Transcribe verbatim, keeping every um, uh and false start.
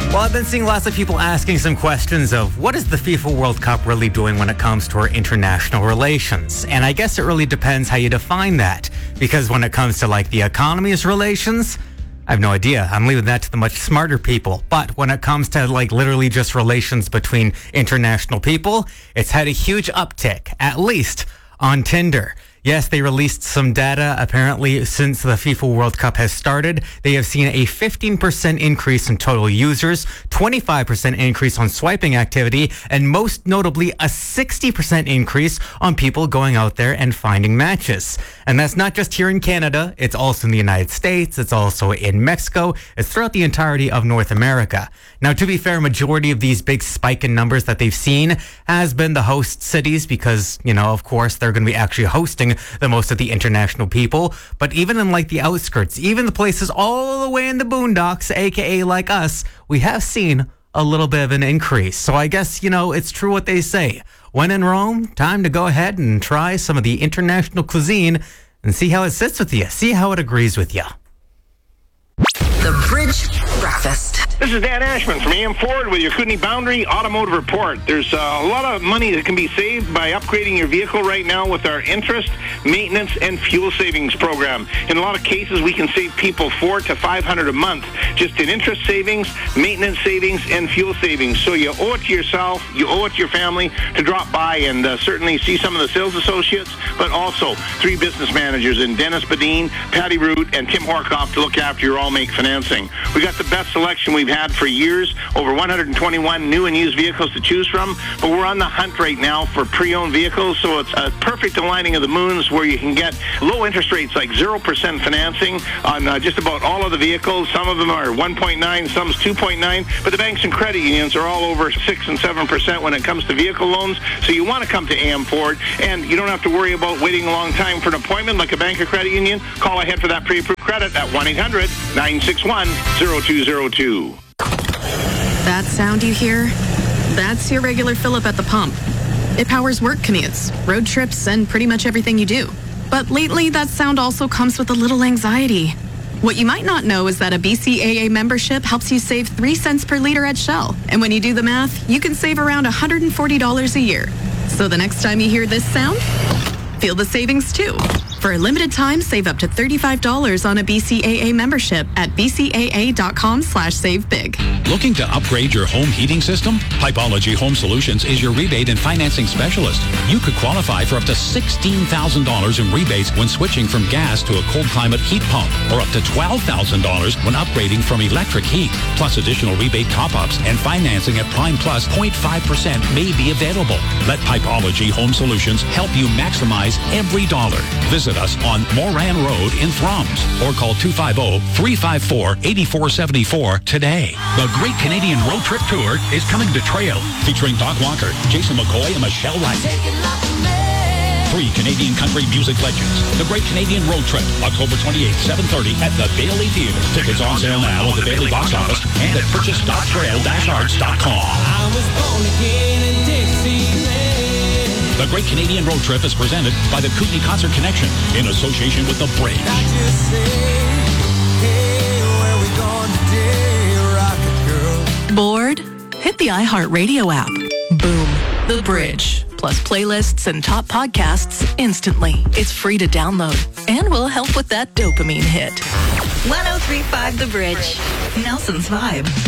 Well, I've been seeing lots of people asking some questions of what is the FIFA World Cup really doing when it comes to our international relations? And I guess it really depends how you define that. Because when it comes to like the economy's relations, I have no idea. I'm leaving that to the much smarter people. But when it comes to like literally just relations between international people, it's had a huge uptick, at least on Tinder. Yes, they released some data. Apparently, since the FIFA World Cup has started, they have seen a fifteen percent increase in total users, twenty-five percent increase on swiping activity, and most notably, a sixty percent increase on people going out there and finding matches. And that's not just here in Canada. It's also in the United States. It's also in Mexico. It's throughout the entirety of North America. Now, to be fair, majority of these big spike in numbers that they've seen has been the host cities because, you know, of course, they're going to be actually hosting the most of the international people. But even in like the outskirts, even the places all the way in the boondocks, aka like us, we have seen a little bit of an increase. So I guess, you know, it's true what they say. When in Rome, time to go ahead and try some of the international cuisine and see how it sits with you. See how it agrees with you. The Bridge Breakfast. This is Dan Ashman from A M Ford with your Kootenay Boundary Automotive Report. There's uh, a lot of money that can be saved by upgrading your vehicle right now with our interest, maintenance, and fuel savings program. In a lot of cases, we can save people four to five hundred a month just in interest savings, maintenance savings, and fuel savings. So you owe it to yourself, you owe it to your family to drop by and uh, certainly see some of the sales associates, but also three business managers in Dennis Badine, Patty Root, and Tim Horkoff to look after your all-make financing. We got the best selection we've had for years, over one hundred twenty-one new and used vehicles to choose from, but we're on the hunt right now for pre-owned vehicles, so it's a perfect aligning of the moons where you can get low interest rates like zero percent financing on uh, just about all of the vehicles. Some of them are one point nine, some's two point nine, but the banks and credit unions are all over six and seven percent when it comes to vehicle loans, so you want to come to A M Ford, and you don't have to worry about waiting a long time for an appointment like a bank or credit union. Call ahead for that pre-approved credit at one eight hundred nine six one zero two zero two. That sound you hear? That's your regular fill-up at the pump. It powers work commutes, road trips, and pretty much everything you do. But lately, that sound also comes with a little anxiety. What you might not know is that a B C A A membership helps you save three cents per liter at Shell. And when you do the math, you can save around one hundred forty dollars a year. So the next time you hear this sound, feel the savings too. For a limited time, save up to thirty-five dollars on a B C A A membership at bcaa.com slash save big. Looking to upgrade your home heating system? Pipology Home Solutions is your rebate and financing specialist. You could qualify for up to sixteen thousand dollars in rebates when switching from gas to a cold climate heat pump, or up to twelve thousand dollars when upgrading from electric heat. Plus additional rebate top-ups and financing at Prime Plus zero point five percent may be available. Let Pipology Home Solutions help you maximize every dollar. Visit us on Moran Road in Thrums or call two five zero, three five four, eight four seven four today. The Great Canadian Road Trip Tour is coming to Trail, featuring Doc Walker, Jason McCoy, and Michelle Wright. Three Canadian country music legends. The Great Canadian Road Trip, October twenty-eighth, seven thirty at the Bailey Theatre. Tickets on sale now at the Bailey box office and at purchase dot trail dash arts dot com. I was born again in Dixieland. The Great Canadian Road Trip is presented by the Kootenay Concert Connection in association with The Bridge. Bored? Hit the iHeartRadio app. Boom. The Bridge. Plus playlists and top podcasts instantly. It's free to download and will help with that dopamine hit. one oh three point five The Bridge. Nelson's Vibe.